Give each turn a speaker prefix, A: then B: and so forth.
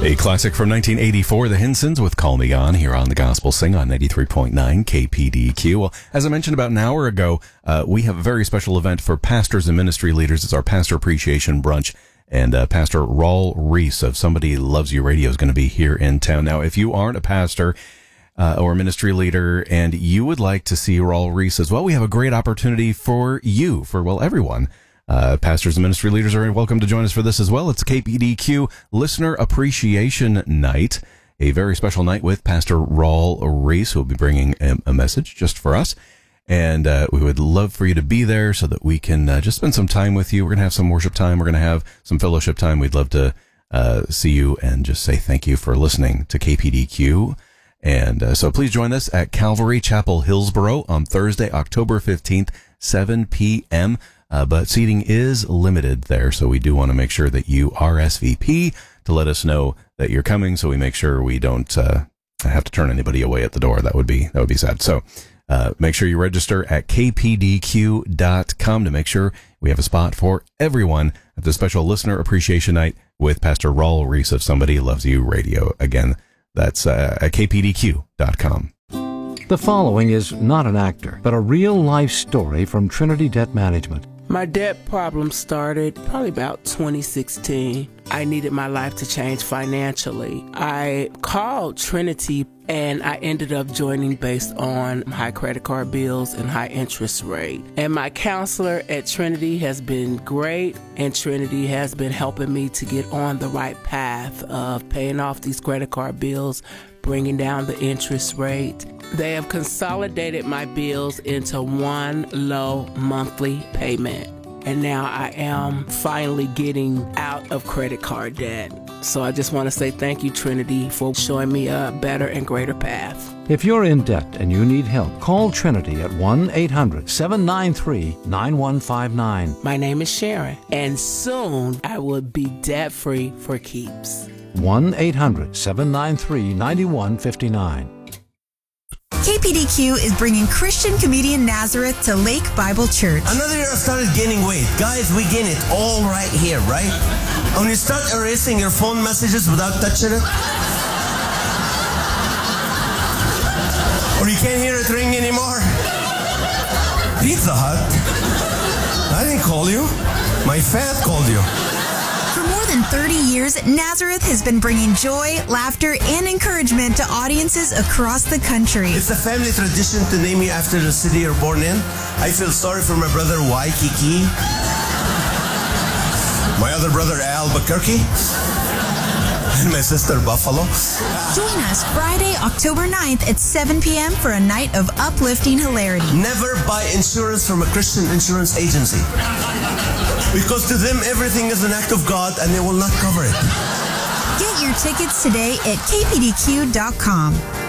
A: A classic from 1984, the Hinsons with Call Me On, here on the Gospel Sing on 93.9 KPDQ. Well, as I mentioned about an hour ago, we have a very special event for pastors and ministry leaders. It's our Pastor Appreciation Brunch, and Pastor Raul Reese of Somebody Loves You Radio is going to be here in town. Now, if you aren't a pastor or a ministry leader and you would like to see Raul Reese as well, we have a great opportunity for you, for, well, everyone. Pastors and ministry leaders are welcome to join us for this as well. It's KPDQ Listener Appreciation Night, a very special night with Pastor Raul Reese, who will be bringing a message just for us. And we would love for you to be there so that we can just spend some time with you. We're going to have some worship time. We're going to have some fellowship time. We'd love to see you and just say thank you for listening to KPDQ. And so please join us at Calvary Chapel, Hillsboro on Thursday, October 15th, 7 p.m., but seating is limited there, so we do want to make sure that you RSVP to let us know that you're coming, so we make sure we don't have to turn anybody away at the door. That would be sad. So make sure you register at kpdq.com to make sure we have a spot for everyone at the special Listener Appreciation Night with Pastor Raul Reese of Somebody Loves You Radio. Again, that's at kpdq.com.
B: The following is not an actor, but a real-life story from Trinity Debt Management.
C: My debt problem started probably about 2016. I needed my life to change financially. I called Trinity and I ended up joining based on high credit card bills and high interest rate. And my counselor at Trinity has been great, and Trinity has been helping me to get on the right path of paying off these credit card bills, bringing down the interest rate. They have consolidated my bills into one low monthly payment. And now I am finally getting out of credit card debt. So I just want to say thank you, Trinity, for showing me a better and greater path.
B: If you're in debt and you need help, call Trinity at 1-800-793-9159.
C: My name is Sharon, and soon I will be debt-free for keeps.
B: 1-800-793-9159.
D: KPDQ is bringing Christian comedian Nazareth to Lake Bible Church.
E: Another year I started gaining weight. Guys, we gain it all right here, right? When you start erasing your phone messages without touching it, or you can't hear it ring anymore. Pizza Hut? I didn't call you. My fat called you.
D: For more than 30 years, Nazareth has been bringing joy, laughter, and encouragement to audiences across the country.
E: It's a family tradition to name you after the city you're born in. I feel sorry for my brother Waikiki, my other brother Albuquerque, and my sister Buffalo.
D: Join us Friday, October 9th at 7 p.m. for a night of uplifting hilarity.
E: Never buy insurance from a Christian insurance agency, because to them everything is an act of God and they will not cover it.
D: Get your tickets today at kpdq.com.